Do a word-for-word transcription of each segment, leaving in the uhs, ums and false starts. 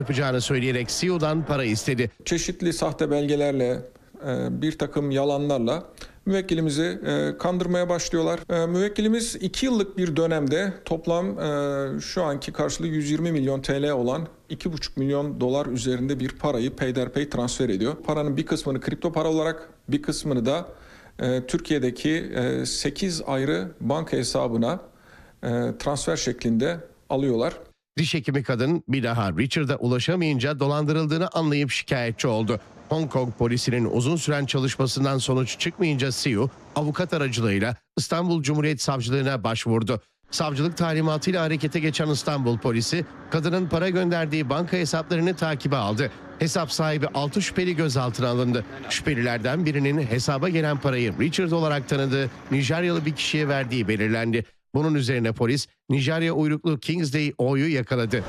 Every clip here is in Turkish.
yapacağını söyleyerek C E O'dan para istedi. Çeşitli sahte belgelerle, bir takım yalanlarla müvekkilimizi kandırmaya başlıyorlar. Müvekkilimiz iki yıllık bir dönemde toplam şu anki karşılığı yüz yirmi milyon T L olan iki buçuk milyon dolar üzerinde bir parayı peyderpey transfer ediyor. Paranın bir kısmını kripto para olarak, bir kısmını da Türkiye'deki sekiz ayrı banka hesabına transfer şeklinde alıyorlar. Diş hekimi kadın bir daha Richard'a ulaşamayınca dolandırıldığını anlayıp şikayetçi oldu. Hong Kong polisinin uzun süren çalışmasından sonuç çıkmayınca C E O avukat aracılığıyla İstanbul Cumhuriyet Savcılığına başvurdu. Savcılık talimatıyla harekete geçen İstanbul polisi kadının para gönderdiği banka hesaplarını takibe aldı. Hesap sahibi altı şüpheli gözaltına alındı. Şüphelilerden birinin hesaba gelen parayı Richard olarak tanıdığı Nijeryalı bir kişiye verdiği belirlendi. Bunun üzerine polis Nijerya uyruklu Kingsley O'yu yakaladı.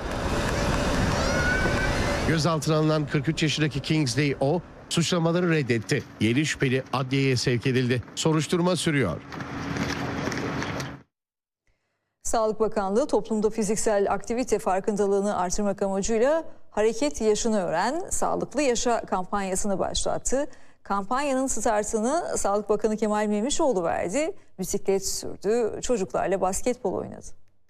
Gözaltına alınan kırk üç yaşındaki Kingsley O suçlamaları reddetti. yedi şüpheli adliyeye sevk edildi. Soruşturma sürüyor. Sağlık Bakanlığı toplumda fiziksel aktivite farkındalığını artırmak amacıyla Hareket Yaşını Öğren, Sağlıklı Yaşa kampanyasını başlattı. Kampanyanın startını Sağlık Bakanı Kemal Memişoğlu verdi. Bisiklet sürdü, çocuklarla basketbol oynadı.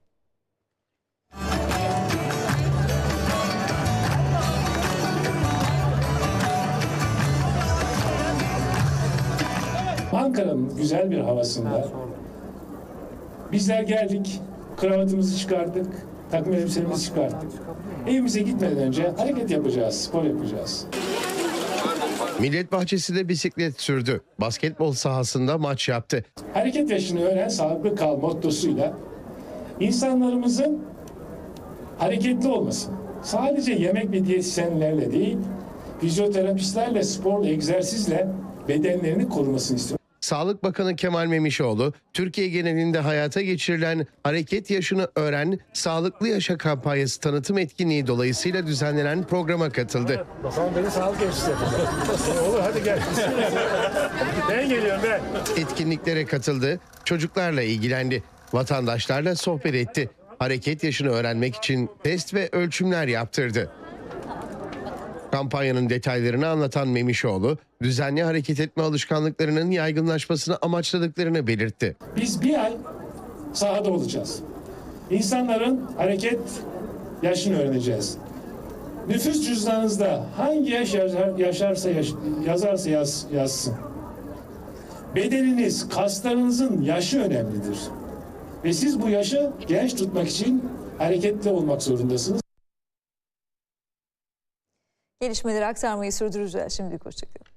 Ankara'nın güzel bir havasında bizler geldik, kravatımızı çıkarttık, takım elbisemizi çıkarttık. Evimize gitmeden önce hareket yapacağız, spor yapacağız. Millet Bahçesi'nde bisiklet sürdü. Basketbol sahasında maç yaptı. Hareket yaşını öğren, sağlıklı kal mottosuyla insanlarımızın hareketli olması, sadece yemek ve diyetisyenlerle değil, fizyoterapistlerle, sporla, egzersizle bedenlerini korumasını istiyor. Sağlık Bakanı Kemal Memişoğlu, Türkiye genelinde hayata geçirilen Hareket Yaşını Öğren, Sağlıklı Yaşa kampanyası tanıtım etkinliği dolayısıyla düzenlenen programa katıldı. Bakalım beni sağlık elçisi yapacak. Olur hadi gel. Ben geliyorum ben. Etkinliklere katıldı, çocuklarla ilgilendi, vatandaşlarla sohbet etti. Hareket yaşını öğrenmek için test ve ölçümler yaptırdı. Kampanyanın detaylarını anlatan Memişoğlu, düzenli hareket etme alışkanlıklarının yaygınlaşmasını amaçladıklarını belirtti. Biz bir ay sahada olacağız. İnsanların hareket yaşını öğreneceğiz. Nüfus cüzdanınızda hangi yaş yaşarsa yaş, yazarsa yaz, yazsın. Bedeniniz, kaslarınızın yaşı önemlidir. Ve siz bu yaşı genç tutmak için hareketli olmak zorundasınız. Gelişmeleri aktarmayı sürdüreceğiz. Şimdilik hoşçakalın.